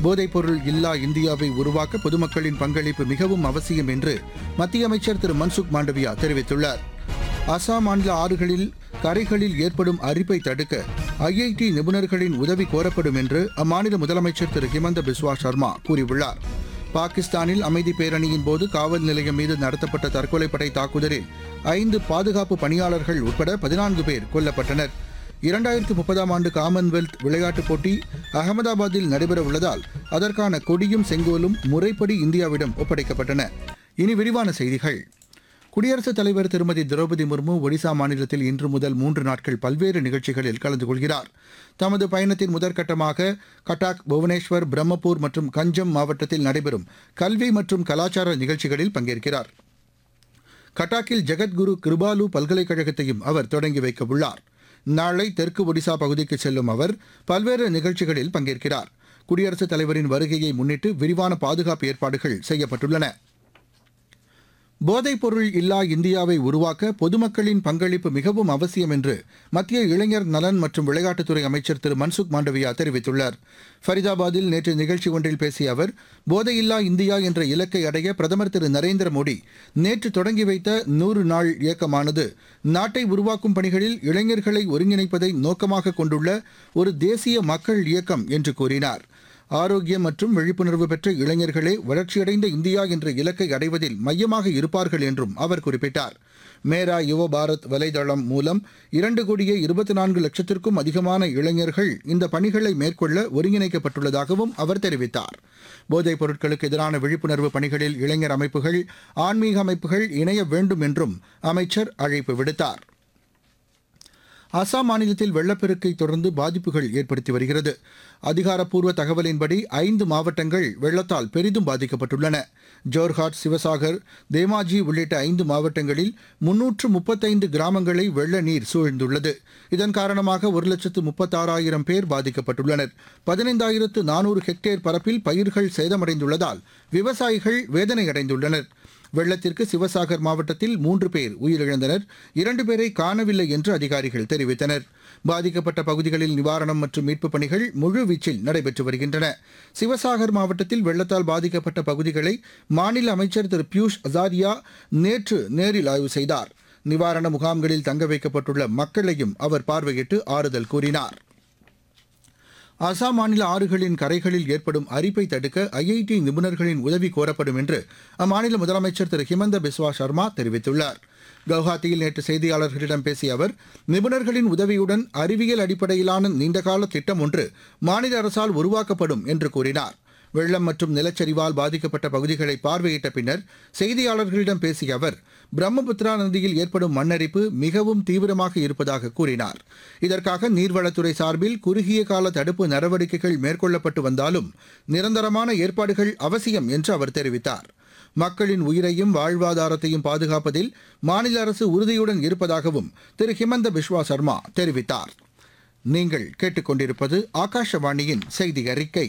போதைப்பொருள் இல்லா இந்தியாவை உருவாக்க பொதுமக்களின் பங்களிப்பு மிகவும் அவசியம் என்று மத்திய அமைச்சர் திரு மன்சுக் மாண்டவியா தெரிவித்துள்ளார். அசாம் மாநில ஆறுகளில் கரைகளில் ஏற்படும் அரிப்பை தடுக்க ஐஐடி நிபுணர்களின் உதவி கோரப்படும் என்று அம்மாநில முதலமைச்சர் திரு ஹிமந்த பிஸ்வா சர்மா கூறியுள்ளார். பாகிஸ்தானில் அமைதி பேரணியின் போது காவல் நிலையம் மீது நடத்தப்பட்ட தற்கொலைப்படை தாக்குதலில் 5 பாதுகாப்பு பணியாளர்கள் உட்பட 14 பேர் கொல்லப்பட்டனர். 2030ஆம் ஆண்டு காமன்வெல்த் விளையாட்டுப் போட்டி அகமதாபாத்தில் நடைபெற உள்ளதால் அதற்கான கொடியும் செங்கோலும் முறைப்படி இந்தியாவிடம் ஒப்படைக்கப்பட்டன. இனி விரிவான செய்திகள். குடியரசுத் தலைவர் திருமதி திரௌபதி முர்மு ஒடிசா மாநிலத்தில் இன்று முதல் 3 நாட்கள் பல்வேறு நிகழ்ச்சிகளில் கலந்து கொள்கிறார். தமது பயணத்தின் முதற்கட்டமாக கட்டாக், புவனேஸ்வர், பிரம்மபூர் மற்றும் கஞ்சம் மாவட்டத்தில் நடைபெறும் கல்வி மற்றும் கலாச்சார நிகழ்ச்சிகளில் பங்கேற்கிறார். கட்டாக்கில் ஜெகத்குரு கிருபாலு பல்கலைக்கழகத்தையும் அவர் தொடங்கி வைக்க உள்ளார். நாளை தெற்கு ஒடிசா பகுதிக்கு செல்லும் அவர் பல்வேறு நிகழ்ச்சிகளில் பங்கேற்கிறார். குடியரசுத் தலைவரின் வருகையை முன்னிட்டு விரிவான பாதுகாப்பு ஏற்பாடுகள் செய்யப்பட்டுள்ளன. போதைப்பொருள் இல்லா இந்தியாவை உருவாக்க பொதுமக்களின் பங்களிப்பு மிகவும் அவசியம் என்று மத்திய இளைஞர் நலன் மற்றும் விளையாட்டுத்துறை அமைச்சர் திரு மன்சுக் மாண்டவியா தெரிவித்துள்ளார். ஃபரிதாபாத்தில் நேற்று நிகழ்ச்சி ஒன்றில் பேசிய அவர், போதையில்லா இந்தியா என்ற இலக்கை அடைய பிரதமர் திரு நரேந்திர மோடி நேற்று தொடங்கி வைத்த 100 நாள் இயக்கமானது நாட்டை உருவாக்கும் பணிகளில் இளைஞர்களை ஒருங்கிணைப்பதை நோக்கமாக கொண்டுள்ள ஒரு தேசிய மக்கள் இயக்கம் என்று கூறினார். ஆரோக்கியம் மற்றும் விழிப்புணர்வு பெற்ற இளைஞர்களே வளர்ச்சியடைந்த இந்தியா என்ற இலக்கை அடைவதில் மையமாக இருப்பார்கள் என்றும் அவர் குறிப்பிட்டார். மேரா யுவ பாரத் வலைதளம் மூலம் 2,24 லட்சத்திற்கும் அதிகமான இளைஞர்கள் இந்த பணிகளை மேற்கொள்ள ஒருங்கிணைக்கப்பட்டுள்ளதாகவும் அவர் தெரிவித்தார். போதைப் பொருட்களுக்கு எதிரான விழிப்புணர்வு பணிகளில் இளைஞர் அமைப்புகள், ஆன்மீக அமைப்புகள் இணைய வேண்டும் என்றும் அமைச்சர் அழைப்பு விடுத்தார். அசாம் மாநிலத்தில் வெள்ளப்பெருக்கை தொடர்ந்து பாதிப்புகள் ஏற்படுத்தி வருகிறது. அதிகாரப்பூர்வ தகவலின்படி 5 மாவட்டங்கள் வெள்ளத்தால் பெரிதும் பாதிக்கப்பட்டுள்ளன. ஜோர்ஹாட், சிவசாகர், தேமாஜி உள்ளிட்ட 5 மாவட்டங்களில் 335 கிராமங்களை வெள்ள நீர் சூழ்ந்துள்ளது. இதன் காரணமாக 1,36,000 பேர் பாதிக்கப்பட்டுள்ளனர். 15,400 ஹெக்டேர் பரப்பில் பயிர்கள் சேதமடைந்துள்ளதால் விவசாயிகள் வேதனையடைந்துள்ளனர். வெள்ளத்திற்கு சிவசாகர் மாவட்டத்தில் 3 பேர் உயிரிழந்தனர். 2 பேரை காணவில்லை என்று அதிகாரிகள் தெரிவித்தனர். பாதிக்கப்பட்ட பகுதிகளில் நிவாரணம் மற்றும் மீட்புப் பணிகள் முழுவீச்சில் நடைபெற்று வருகின்றன. சிவசாகர் மாவட்டத்தில் வெள்ளத்தால் பாதிக்கப்பட்ட பகுதிகளை மாநில அமைச்சர் திரு பியூஷ் அசாரியா நேற்று நேரில் ஆய்வு செய்தார். நிவாரண முகாம்களில் தங்க வைக்கப்பட்டுள்ள மக்களையும் அவர் பார்வையிட்டு ஆறுதல் கூறினார். அசாம் மாநில ஆறுகளின் கரைகளில் ஏற்படும் அரிப்பை தடுக்க ஐஐடி நிபுணர்களின் உதவி கோரப்படும் என்று அம்மாநில முதலமைச்சர் திரு ஹிமந்த பிஸ்வா சர்மா தெரிவித்துள்ளார். கவுஹாத்தியில் நேற்று செய்தியாளர்களிடம் பேசிய அவர், நிபுணர்களின் உதவியுடன் அறிவியல் அடிப்படையிலான நீண்டகால திட்டம் ஒன்று மாநில அரசால் உருவாக்கப்படும் என்று கூறினார். வெள்ளம் மற்றும் நிலச்சரிவால் பாதிக்கப்பட்ட பகுதிகளை பார்வையிட்ட பின்னர் செய்தியாளர்களிடம் பேசிய அவர், பிரம்மபுத்திரா நதியில் ஏற்படும் மண்ணரிப்பு மிகவும் தீவிரமாக இருப்பதாக கூறினார். இதற்காக நீர்வளத்துறை சார்பில் குறுகிய கால தடுப்பு நடவடிக்கைகள் மேற்கொள்ளப்பட்டு வந்தாலும் நிரந்தரமான ஏற்பாடுகள் அவசியம் என்று அவர் தெரிவித்தார். மக்களின் உயிரையும் வாழ்வாதாரத்தையும் பாதுகாப்பதில் மாநில அரசு உறுதியுடன் இருப்பதாகவும் திரு ஹிமந்த பிஸ்வா சர்மா தெரிவித்தார். நீங்கள் கேட்டுக்கொண்டிருப்பது ஆகாஷவாணியின் செய்தி அறிக்கை.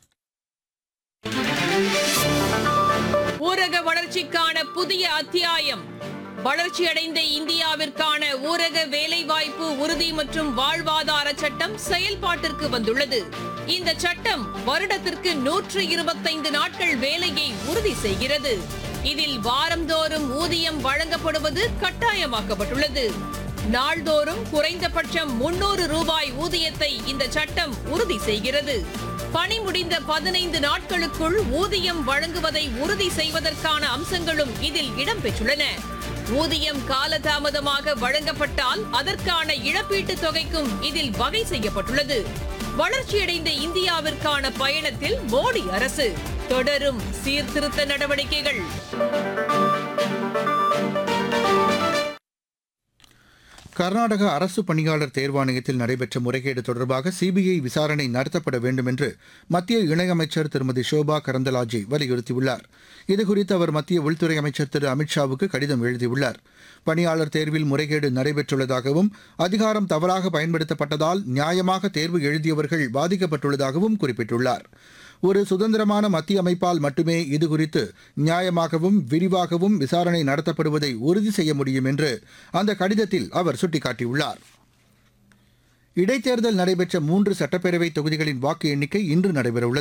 ஊரக வளர்ச்சிக்கான புதிய அத்தியாயம். வளர்ச்சியடைந்த இந்தியாவிற்கான ஊரக வேலைவாய்ப்பு உறுதி மற்றும் வாழ்வாதார சட்டம் செயல்பாட்டிற்கு வந்துள்ளது. இந்த சட்டம் வருடத்திற்கு 125 நாட்கள் வேலையை உறுதி செய்கிறது. இதில் வாரந்தோறும் ஊதியம் வழங்கப்படுவது கட்டாயமாக்கப்பட்டுள்ளது. நாள்தோறும் குறைந்தபட்சம் 300 ரூபாய் ஊதியத்தை இந்த சட்டம் உறுதி செய்கிறது. பணி முடிந்த 15 நாட்களுக்குள் ஊதியம் வழங்குவதை உறுதி செய்வதற்கான அம்சங்களும் இதில் இடம்பெற்றுள்ளன. ஊதியம் காலதாமதமாக வழங்கப்பட்டால் அதற்கான இழப்பீட்டுத் தொகைக்கும் இதில் வகை செய்யப்பட்டுள்ளது. வளர்ச்சியடைந்த இந்தியாவிற்கான பயணத்தில் மோடி அரசு தொடரும் சீர்திருத்த நடவடிக்கைகள். கர்நாடக அரசு பணியாளர் தேர்வாணையத்தில் நடைபெற்ற முறைகேடு தொடர்பாக சிபிஐ விசாரணை நடத்தப்பட வேண்டும் என்று மத்திய இணையமைச்சர் திருமதி ஷோபா கரந்தலாஜே வலியுறுத்தியுள்ளார். இதுகுறித்து அவர் மத்திய உள்துறை அமைச்சர் திரு அமித்ஷாவுக்கு கடிதம் எழுதியுள்ளார். பணியாளர் தேர்வில் முறைகேடு நடைபெற்றுள்ளதாகவும் அதிகாரம் தவறாக பயன்படுத்தப்பட்டதால் நியாயமாக தேர்வு எழுதியவர்கள் பாதிக்கப்பட்டுள்ளதாகவும் குறிப்பிட்டுள்ளார். ஒரு சுதந்திரமான மத்திய அமைப்பால் மட்டுமே இதுகுறித்து நியாயமாகவும் விரிவாகவும் விசாரணை நடத்தப்படுவதை உறுதி செய்ய முடியும் என்று அந்த கடிதத்தில் அவர் சுட்டிக்காட்டியுள்ளார். இடைத்தேர்தல் நடைபெற்ற 3 சட்டப்பேரவை தொகுதிகளின் வாக்கு எண்ணிக்கை இன்று நடைபெறவுள்ளது.